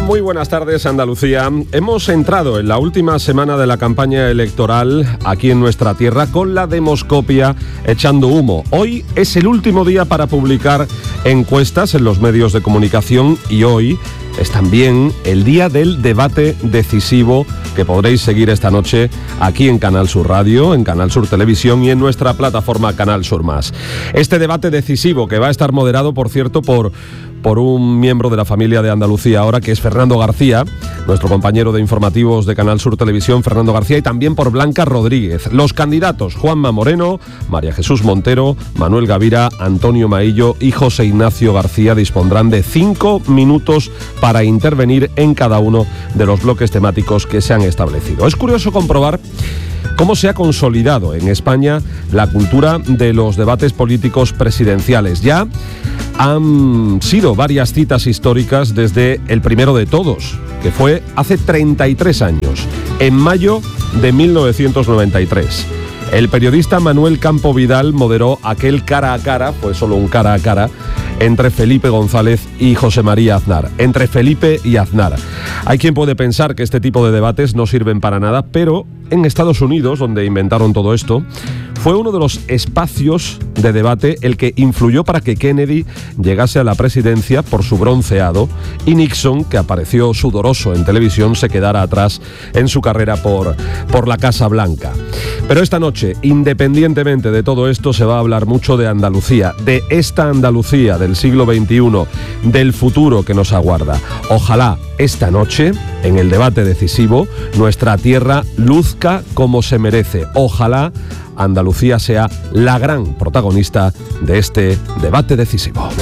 Muy buenas tardes, Andalucía. Hemos entrado en la última semana de la campaña electoral aquí en nuestra tierra con la demoscopia echando humo. Hoy es el último día para publicar encuestas en los medios de comunicación y hoy es también el día del debate decisivo que podréis seguir esta noche aquí en Canal Sur Radio, en Canal Sur Televisión y en nuestra plataforma Canal Sur Más. Este debate decisivo que va a estar moderado, por cierto, por un miembro de la familia de Andalucía ahora, que es Fernando García, nuestro compañero de informativos de Canal Sur Televisión, Fernando García, y también por Blanca Rodríguez. Los candidatos, Juanma Moreno, María Jesús Montero, Manuel Gavira, Antonio Maillo y José Ignacio García, dispondrán de 5 minutos para intervenir en cada uno de los bloques temáticos que se han establecido. Es curioso comprobar cómo se ha consolidado en España la cultura de los debates políticos presidenciales. Ya han sido varias citas históricas desde el primero de todos, que fue hace 33 años, en mayo de 1993. El periodista Manuel Campo Vidal moderó aquel cara a cara, fue solo un cara a cara, entre Felipe González y José María Aznar. Entre Felipe y Aznar. Hay quien puede pensar que este tipo de debates no sirven para nada, pero en Estados Unidos, donde inventaron todo esto, fue uno de los espacios de debate el que influyó para que Kennedy llegase a la presidencia por su bronceado y Nixon, que apareció sudoroso en televisión, se quedara atrás en su carrera por la Casa Blanca. Pero esta noche, independientemente de todo esto, se va a hablar mucho de Andalucía, de esta Andalucía del siglo XXI, del futuro que nos aguarda. Ojalá esta noche, en el debate decisivo, nuestra tierra luzca como se merece. Ojalá Andalucía sea la gran protagonista de este debate decisivo.